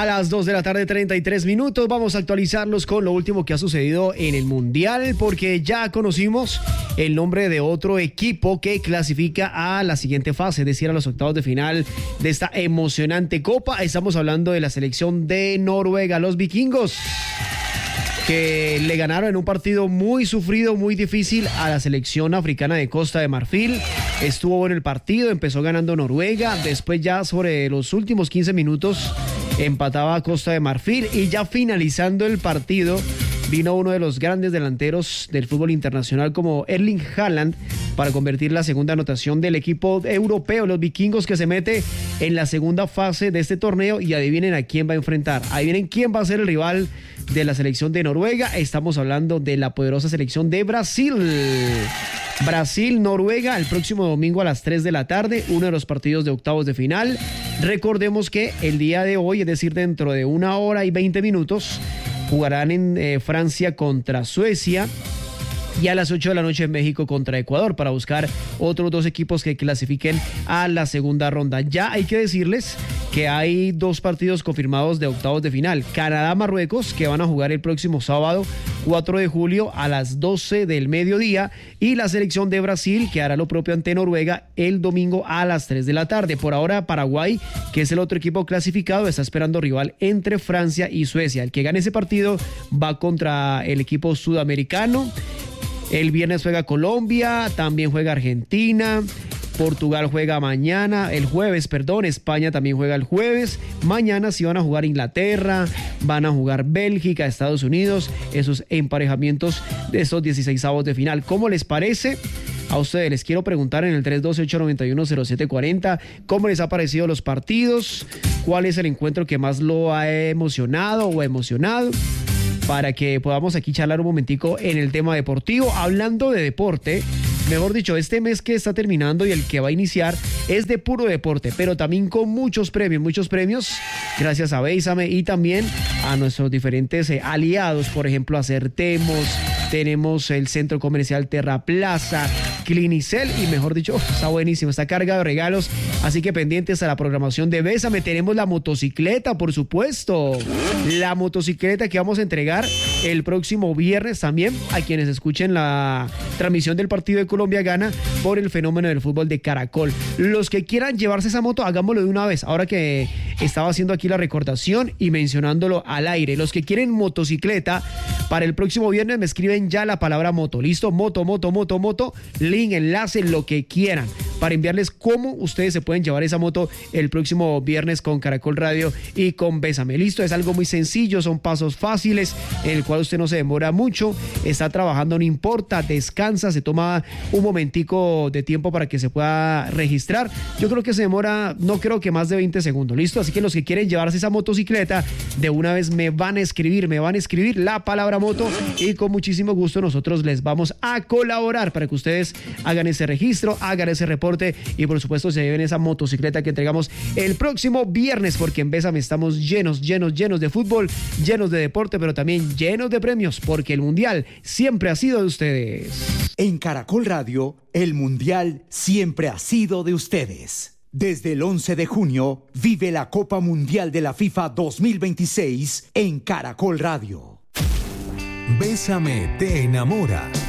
A las 2 de la tarde, 33 minutos, vamos a actualizarlos con lo último que ha sucedido en el Mundial, porque ya conocimos el nombre de otro equipo que clasifica a la siguiente fase, es decir, a los octavos de final de esta emocionante copa. Estamos hablando de la selección de Noruega, los vikingos, que le ganaron en un partido muy sufrido, muy difícil a la selección africana de Costa de Marfil. Estuvo bueno el partido, empezó ganando Noruega, después ya sobre los últimos 15 minutos empataba a Costa de Marfil y ya finalizando el partido vino uno de los grandes delanteros del fútbol internacional como Erling Haaland para convertir la segunda anotación del equipo europeo, los vikingos, que se mete en la segunda fase de este torneo. Y adivinen a quién va a enfrentar, adivinen quién va a ser el rival de la selección de Noruega. Estamos hablando de la poderosa selección de Brasil. Brasil-Noruega el próximo domingo a las 3 de la tarde, uno de los partidos de octavos de final. Recordemos que el día de hoy, es decir, dentro de 1 hora y 20 minutos, jugarán en Francia contra Suecia y a las 8 de la noche en México contra Ecuador para buscar otros 2 equipos que clasifiquen a la segunda ronda. Ya hay que decirles que hay 2 partidos confirmados de octavos de final. Canadá-Marruecos, que van a jugar el próximo sábado 4 de julio a las 12 del mediodía, y la selección de Brasil, que hará lo propio ante Noruega el domingo a las 3 de la tarde. Por ahora, Paraguay, que es el otro equipo clasificado, está esperando rival entre Francia y Suecia. El que gane ese partido va contra el equipo sudamericano. El viernes juega Colombia, también juega Argentina, Portugal juega el jueves, España también juega el jueves. Mañana sí van a jugar Inglaterra, van a jugar Bélgica, Estados Unidos, esos emparejamientos de esos 16avos de final. ¿Cómo les parece? A ustedes les quiero preguntar en el 312-891-0740 cómo les ha parecido los partidos, cuál es el encuentro que más lo ha emocionado o emocionado, para que podamos aquí charlar un momentico en el tema deportivo. Hablando de deporte, mejor dicho, este mes que está terminando y el que va a iniciar es de puro deporte, pero también con muchos premios, gracias a Bésame y también a nuestros diferentes aliados, por ejemplo, Acertemos, tenemos el Centro Comercial Terraplaza, Clinicel, y mejor dicho, está buenísimo, está cargado de regalos, así que pendientes a la programación de Bésame. Tenemos la motocicleta, por supuesto, la motocicleta que vamos a entregar el próximo viernes también a quienes escuchen la transmisión del partido de Colombia Gana por el fenómeno del fútbol de Caracol. Los que quieran llevarse esa moto, hagámoslo de una vez, ahora que estaba haciendo aquí la recordación y mencionándolo al aire. Los que quieren motocicleta para el próximo viernes me escriben ya la palabra moto, listo, moto, link, enlace, lo que quieran, para enviarles cómo ustedes se pueden llevar esa moto el próximo viernes con Caracol Radio y con Bésame. Listo, es algo muy sencillo, son pasos fáciles en el cual usted no se demora mucho, está trabajando, no importa, descansa, se toma un momentico de tiempo para que se pueda registrar. Yo creo que se demora, no creo que más de 20 segundos, listo. Así que los que quieren llevarse esa motocicleta, de una vez me van a escribir la palabra moto y con muchísimo gusto nosotros les vamos a colaborar para que ustedes hagan ese registro, hagan ese reporte y por supuesto se lleven esa motocicleta que entregamos el próximo viernes, porque en Bésame estamos llenos de fútbol, llenos de deporte, pero también llenos de premios, porque el Mundial siempre ha sido de ustedes. En Caracol Radio, el Mundial siempre ha sido de ustedes. Desde el 11 de junio, vive la Copa Mundial de la FIFA 2026 en Caracol Radio. Bésame te enamora.